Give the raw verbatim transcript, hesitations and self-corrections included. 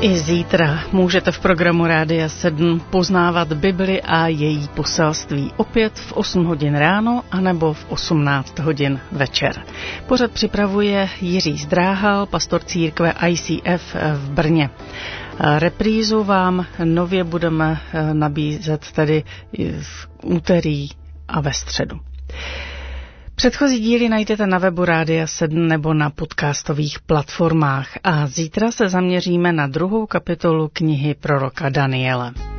I zítra můžete v programu Rádia sedm poznávat Bibli a její poselství opět v osm hodin ráno anebo v osmnáct hodin večer. Pořad připravuje Jiří Zdráhal, pastor církve I C F v Brně. Reprízu vám nově budeme nabízet tedy v úterý a ve středu. Předchozí díly najdete na webu Rádia sedm nebo na podcastových platformách a zítra se zaměříme na druhou kapitolu knihy proroka Daniela.